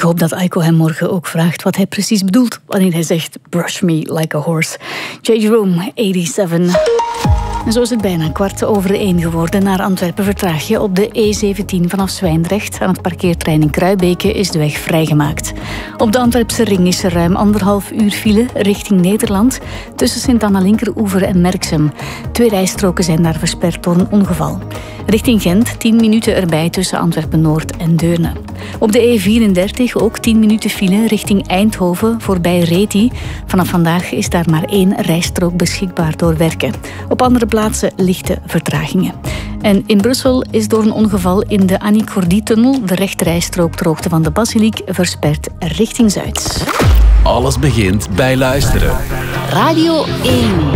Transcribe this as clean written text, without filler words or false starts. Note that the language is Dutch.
hoop dat Aiko hem morgen ook vraagt wat hij precies bedoelt wanneer hij zegt brush me like a horse. J. Room, 87. En zo is het bijna 1:15 geworden. Naar Antwerpen vertraag je op de E17 vanaf Zwijndrecht. Aan het parkeerterrein in Kruibeke is de weg vrijgemaakt. Op de Antwerpse ring is er ruim 1,5 uur file richting Nederland tussen Sint-Anna-Linkeroever en Merksem. 2 rijstroken zijn daar versperd door een ongeval. Richting Gent 10 minuten erbij tussen Antwerpen-Noord en Deurne. Op de E34 ook 10 minuten file richting Eindhoven voorbij Reti. Vanaf vandaag is daar maar 1 rijstrook beschikbaar door werken. Op andere plaatsen lichte vertragingen. En in Brussel is door een ongeval in de Annie Cordy-tunnel de rechterrijstrook ter hoogte van de Basiliek versperd richting Zuid. Alles begint bij luisteren. Radio 1.